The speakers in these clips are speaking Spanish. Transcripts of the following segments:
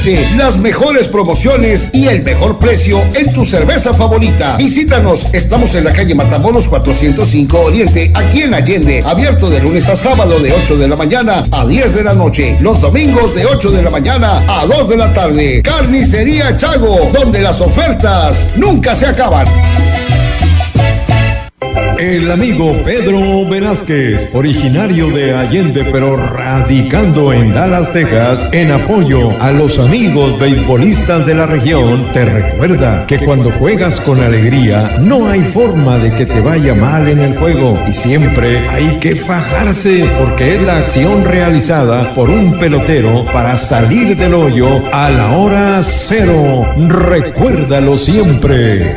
Las mejores promociones y el mejor precio en tu cerveza favorita. Visítanos, estamos en la calle Matamoros 405 Oriente, aquí en Allende, abierto de lunes a sábado de 8 de la mañana a 10 de la noche, los domingos de 8 de la mañana a 2 de la tarde. Carnicería Chago, donde las ofertas nunca se acaban. El amigo Pedro Velázquez, originario de Allende pero radicando en Dallas, Texas, en apoyo a los amigos beisbolistas de la región, te recuerda que cuando juegas con alegría no hay forma de que te vaya mal en el juego y siempre hay que fajarse porque es la acción realizada por un pelotero para salir del hoyo a la hora cero. Recuérdalo siempre.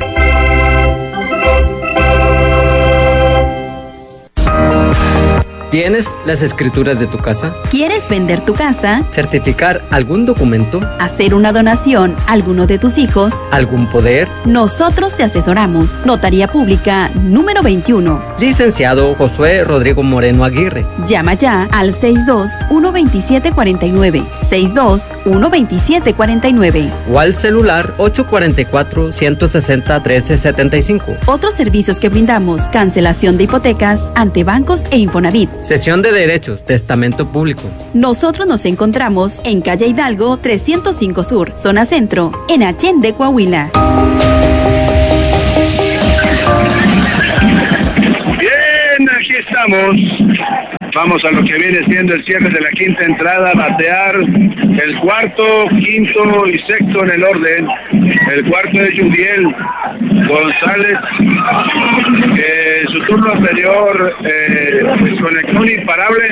¿Tienes las escrituras de tu casa? ¿Quieres vender tu casa? ¿Certificar algún documento? ¿Hacer una donación a alguno de tus hijos? ¿Algún poder? Nosotros te asesoramos. Notaría Pública número 21. Licenciado Josué Rodrigo Moreno Aguirre. Llama ya al 62-127-49. 62-127-49. O al celular 844-160-1375. Otros servicios que brindamos: cancelación de hipotecas ante bancos e Infonavit. Cesión de derechos, testamento público. Nosotros nos encontramos en calle Hidalgo 305 Sur, zona centro, en Allende, Coahuila. Bien, aquí estamos. Vamos a lo que viene siendo el cierre de la quinta entrada, batear el cuarto, quinto y sexto en el orden. El cuarto es Yudiel González, que en su turno anterior conectó un imparable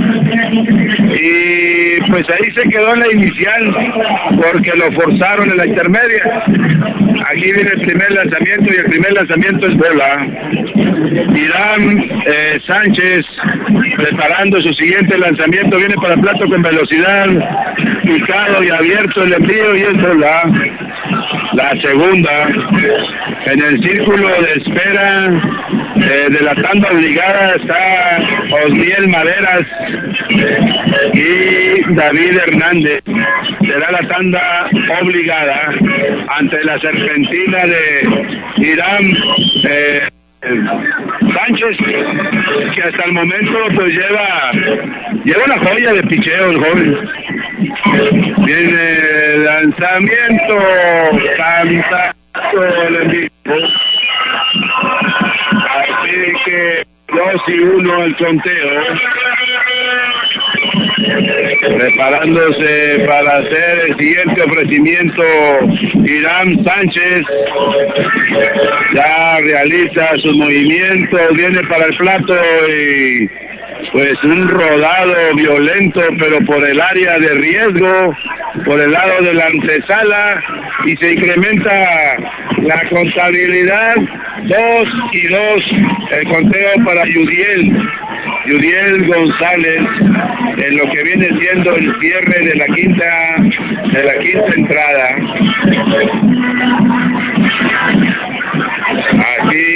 y pues ahí se quedó en la inicial porque lo forzaron en la intermedia. Aquí viene el primer lanzamiento y el primer lanzamiento es bola. Irán Sánchez preparando su siguiente lanzamiento, viene para el plato con velocidad, picado y abierto el envío y es bola. La segunda, en el círculo de espera de la tanda obligada está Osniel Maderas y David Hernández. Será la tanda obligada ante la serpentina de Irán Sánchez, que hasta el momento pues lleva una joya de picheo el joven. Viene el lanzamiento, el envío. Así que 2-1 el conteo. Preparándose para hacer el siguiente ofrecimiento, Irán Sánchez ya realiza sus movimientos, viene para el plato y pues un rodado violento, pero por el área de riesgo, por el lado de la antesala, y se incrementa la contabilidad, 2-2 el conteo para Yudiel González en lo que viene siendo el cierre de la quinta entrada. Aquí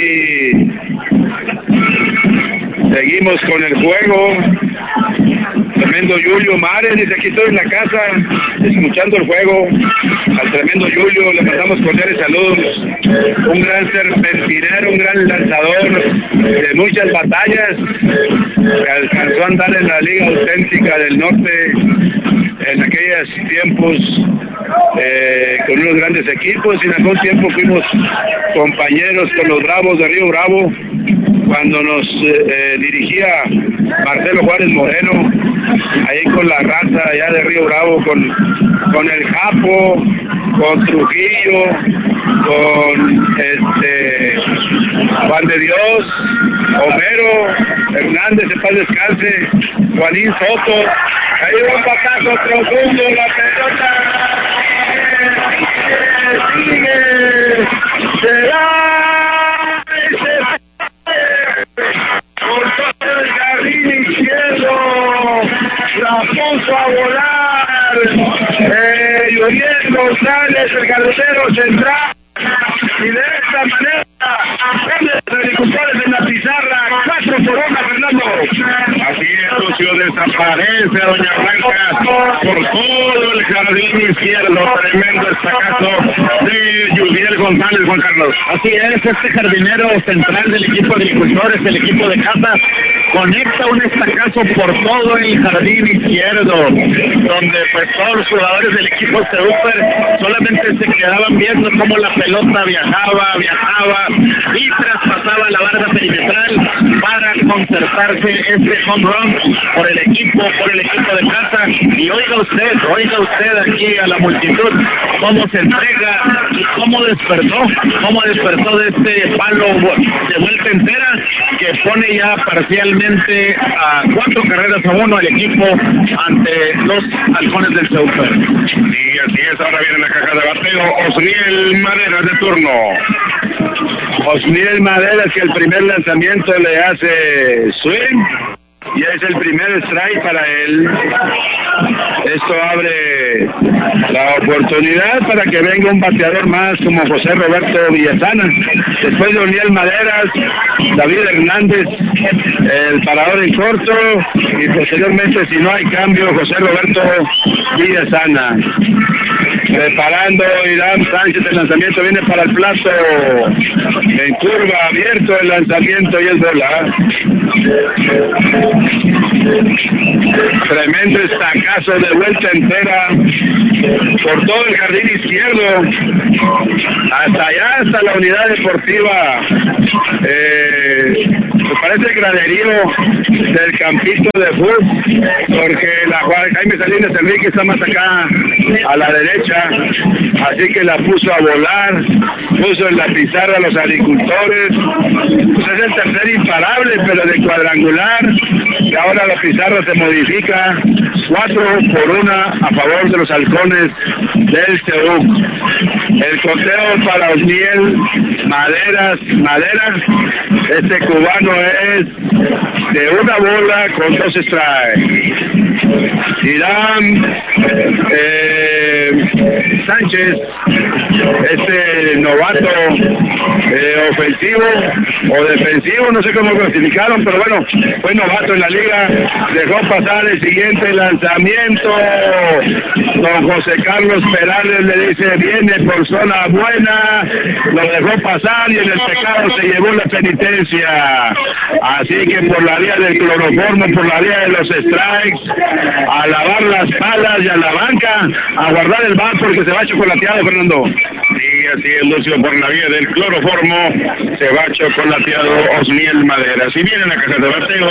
seguimos con el juego. Tremendo Julio Mares dice: aquí estoy en la casa escuchando el juego. Al tremendo Julio le mandamos cordiales saludos. Un gran serpentinero, un gran lanzador de muchas batallas, que alcanzó a andar en la Liga Auténtica del Norte en aquellos tiempos con unos grandes equipos, y en algún tiempo fuimos compañeros con los Bravos de Río Bravo cuando nos dirigía Marcelo Juárez Moreno, ahí con la raza allá de Río Bravo, con el Japo, con Trujillo, con Juan de Dios, Homero Hernández, en paz descanse, Juanín Soto. Ahí va un patazo profundo, la pelota sigue, será por todo el jardín izquierdo, la puso a volar, Yuriel González, el carretero central, y de esta manera, los agricultores en la pizarra, 4-1, Fernando. Así es, Lucio, desaparece a Doña Blanca por todo el jardín izquierdo. Tremendo estacazo de Yudiel González, Juan Carlos. Así es, este jardinero central del equipo de agricultores, del equipo de casa, conecta un estacazo por todo el jardín izquierdo, donde pues todos los jugadores del equipo Super solamente se quedaban viendo cómo la pelota viajaba y traspasaba la barra perimetral para concertarse este home run por el equipo de casa. Y oiga usted aquí a la multitud cómo se entrega y cómo despertó de este palo de vuelta entera, que pone ya parcialmente a 4 carreras a 1 al equipo ante los halcones del Super. Y así es, ahora viene la caja de bateo Osniel Maderas de turno. Osniel Maderas, que el primer lanzamiento le hace swing. Y es el primer strike para él. Esto abre la oportunidad para que venga un bateador más como José Roberto Villasana. Después de Osniel Maderas, David Hernández, el parador en corto, y posteriormente, si no hay cambio, José Roberto Villasana. Preparando Irán Sánchez, el lanzamiento viene para el plato. En curva, abierto el lanzamiento y es bola. Tremendo estacazo de vuelta entera por todo el jardín izquierdo hasta allá, hasta la unidad deportiva. Me parece el graderío del campito de fútbol, porque la Jaime Salinas Enrique está más acá a la derecha, así que la puso a volar, puso en la pizarra a los agricultores. Pues es el tercer imparable, pero de cuadrangular, y ahora la pizarra se modifica 4-1 a favor de los halcones del Seúl. El conteo para Osniel Maderas, este cubano es de 1 bola con 2 strikes. Irán Sánchez, este novato ofensivo o defensivo, no sé cómo clasificaron, pero bueno, fue novato en la liga, dejó pasar el siguiente lanzamiento. Don José Carlos Perales le dice, viene por zona buena, lo dejó pasar y en el pecado se llevó la penitencia. Así que por la vía del cloroformo, por la vía de los strikes, a lavar las palas y a la banca, a guardar el bat porque se va chocolateado, Fernando. Sí, así es, Lucio, por la vía del cloroformo se va chocolateado Osniel Maderas. Si viene en la caja de bateo,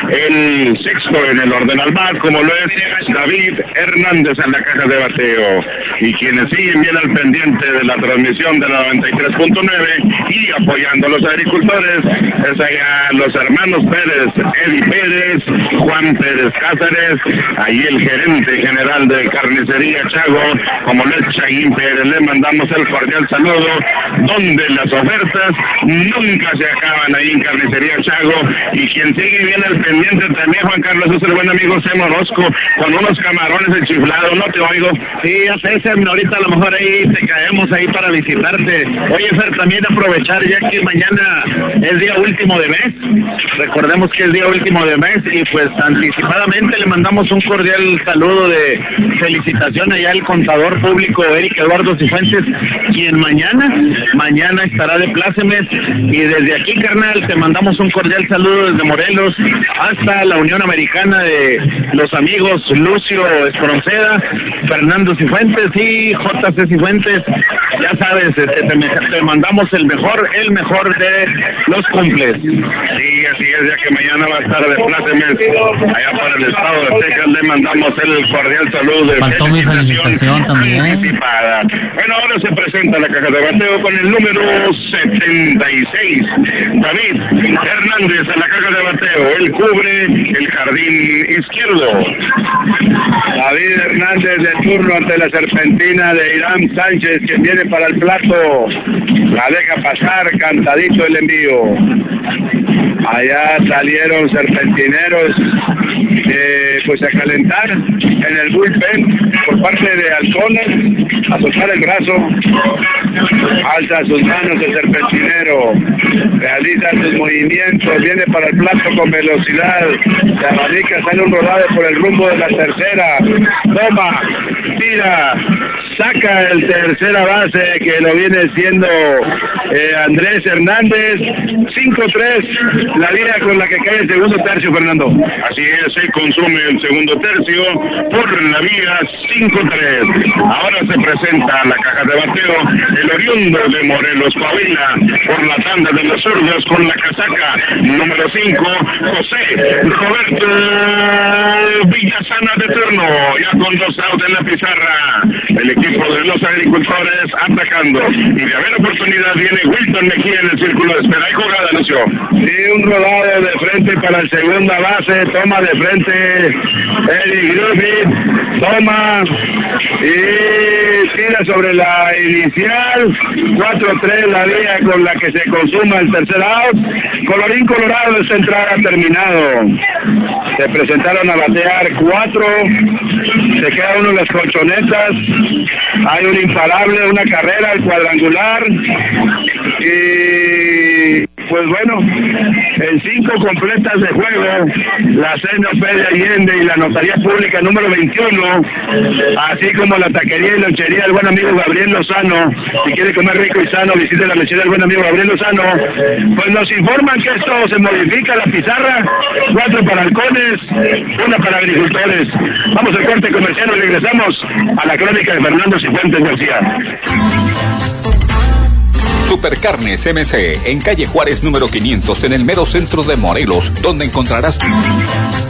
el sexto en el orden al bat, como lo es David Hernández en la caja de bateo. Y quienes siguen bien al pendiente de la transmisión de la 93.9 y apoyando a los agricultores, es allá los hermanos Pérez, Eddie Pérez, Juan Pérez Cáceres, ahí el gerente general de Carnicería Chago, como lo es Chaguín Pérez. Le mandamos el cordial saludo, donde las ofertas nunca se acaban ahí en Carnicería Chago. Y quien sigue bien al pendiente también, Juan Carlos, es el buen amigo Semo Orozco, con unos camarones enchiflados. No te oigo. Sí, ya sé, ahorita a lo mejor ahí te caemos ahí para visitarte. Oye, Fer, también aprovechar ya que mañana es día último de mes. Recordemos que es día último de mes y pues anticipadamente le mandamos un cordial saludo de felicitación allá al contador público Eric Eduardo Cifuentes, quien mañana estará de plácemes. Y desde aquí, carnal, te mandamos un cordial saludo desde Morelos hasta la Unión Americana de los amigos Lucio Espronceda, Fernando Cifuentes y JC Cifuentes. Ya sabes, te mandamos el mejor de los cumples. Sí, así es, ya que mañana va a estar de plácemes allá para el estado de Texas. Le mandamos el cordial saludo de faltó mi felicitación también. Anticipada. Bueno, ahora se presenta la caja de bateo con el número 76. David Hernández en la caja de bateo. Él cubre el jardín izquierdo. David Hernández de turno ante la serpentina de Irán Sánchez, que viene para el plato. La deja pasar, cantadito el envío. Allá salieron serpentineros pues a calentar en el bullpen por parte de Halcones, a soltar el brazo, alza sus manos el serpentinero, realiza sus movimientos, viene para el plato con velocidad, se abanica, sale un rodado por el rumbo de la tercera, toma, tira, saca el tercera base que lo viene siendo Andrés Hernández. 5-3 la vía con la que cae el segundo tercio, Fernando. Así es, se consume el segundo tercio por la vía 5-3. Ahora se presenta la caja de bateo el oriundo de Morelos, Coahuila, por la tanda de los zurdos con la casaca número 5, José Roberto Villasana de turno, ya con 2 outs en la pizarra. El equipo de los agricultores atacando, y de haber oportunidad viene Wilton Mejía en el círculo de espera. Hay jugada, Lucio. Sí, un rodado de frente para el segunda base, toma de frente Eddie Griffith, toma y tira sobre la inicial. 4-3 la vía con la que se consuma el tercer out. Colorín colorado, esta entrada ha terminado. Se presentaron a batear 4, se queda uno en las colchonetas, hay un imparable, una carrera, el cuadrangular, y pues bueno, en 5 completas de juego, la CNOP de Allende y la Notaría Pública número 21, así como la taquería y lonchería del buen amigo Gabriel Lozano. Si quiere comer rico y sano, visite la lechería del buen amigo Gabriel Lozano. Pues nos informan que esto se modifica la pizarra, 4 para Halcones, 1 para agricultores. Vamos al corte comercial y regresamos a la crónica de Fernando Cifuentes García. Supercarnes MC, en calle Juárez número 500, en el mero centro de Morelos, donde encontrarás